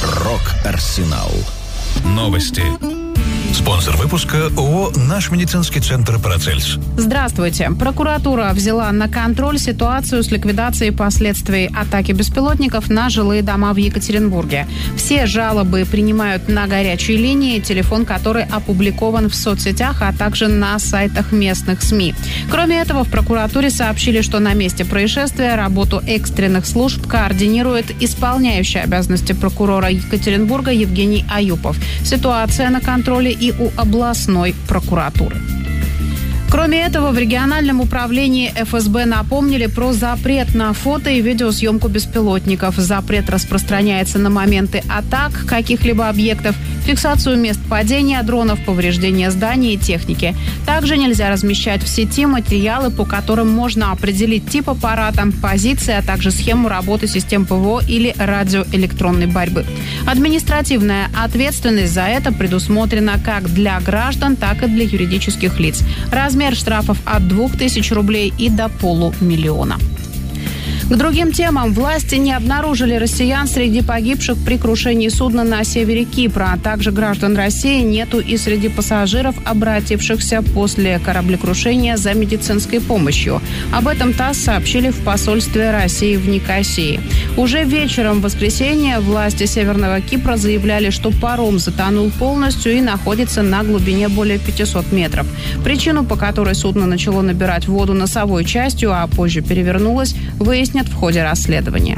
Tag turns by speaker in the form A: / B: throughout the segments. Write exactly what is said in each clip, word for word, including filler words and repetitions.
A: Рок-Арсенал. Новости. Спонсор выпуска ООО «Наш медицинский центр Парацельс».
B: Здравствуйте. Прокуратура взяла на контроль ситуацию с ликвидацией последствий атаки беспилотников на жилые дома в Екатеринбурге. Все жалобы принимают на горячей линии, телефон которой опубликован в соцсетях, а также на сайтах местных СМИ. Кроме этого, в прокуратуре сообщили, что на месте происшествия работу экстренных служб координирует исполняющий обязанности прокурора Екатеринбурга Евгений Аюпов. Ситуация на контроле и у областной прокуратуры. Кроме этого, в региональном управлении эф эс бэ напомнили про запрет на фото и видеосъемку беспилотников. Запрет распространяется на моменты атак каких-либо объектов, фиксацию мест падения дронов, повреждения зданий и техники. Также нельзя размещать в сети материалы, по которым можно определить тип аппарата, позиции, а также схему работы систем пэ вэ о или радиоэлектронной борьбы. Административная ответственность за это предусмотрена как для граждан, так и для юридических лиц. Размер Размер штрафов от двух тысяч рублей и до полумиллиона. К другим темам. Власти не обнаружили россиян среди погибших при крушении судна на севере Кипра, а также граждан России нету и среди пассажиров, обратившихся после кораблекрушения за медицинской помощью. Об этом ТАСС сообщили в посольстве России в Никосии. Уже вечером в воскресенье власти Северного Кипра заявляли, что паром затонул полностью и находится на глубине более пятисот метров. Причину, по которой судно начало набирать воду носовой частью, а позже перевернулось, выяснят в ходе расследования.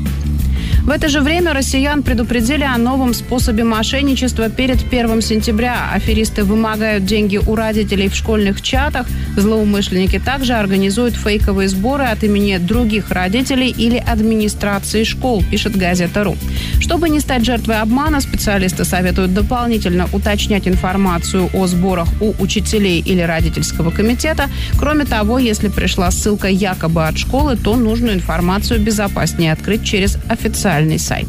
B: В это же время россиян предупредили о новом способе мошенничества перед первым сентября. Аферисты вымогают деньги у родителей в школьных чатах. Злоумышленники также организуют фейковые сборы от имени других родителей или администрации школ, пишет газета «Ру». Чтобы не стать жертвой обмана, специалисты советуют дополнительно уточнять информацию о сборах у учителей или родительского комитета. Кроме того, если пришла ссылка якобы от школы, то нужную информацию безопаснее открыть через официальный сайт.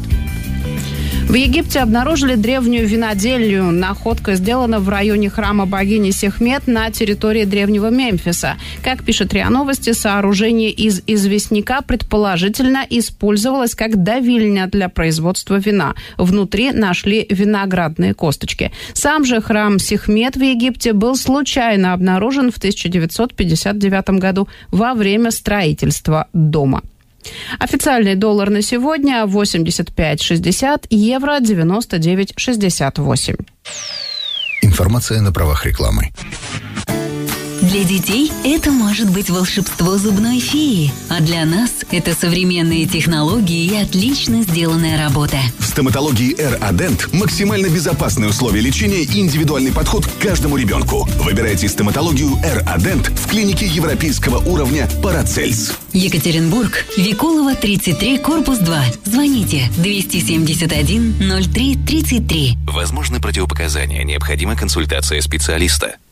B: В Египте обнаружили древнюю виноделию. Находка сделана в районе храма богини Сехмет на территории древнего Мемфиса. Как пишет РИА Новости, сооружение из известняка предположительно использовалось как давильня для производства вина. Внутри нашли виноградные косточки. Сам же храм Сехмет в Египте был случайно обнаружен в тысяча девятьсот пятьдесят девятом году во время строительства дома. Официальный доллар на сегодня восемьдесят пять шестьдесят, евро девяносто девять шестьдесят восемь.
A: Информация на правах рекламы.
C: Для детей это может быть волшебство зубной феи, а для нас это современные технологии и отлично сделанная работа.
D: В стоматологии R-Adent максимально безопасные условия лечения и индивидуальный подход к каждому ребенку. Выбирайте стоматологию R-Adent в клинике европейского уровня Парацельс.
C: Екатеринбург, Викулова, тридцать три, корпус два. Звоните двести семьдесят один ноль три тридцать три.
E: Возможны противопоказания, необходима консультация специалиста.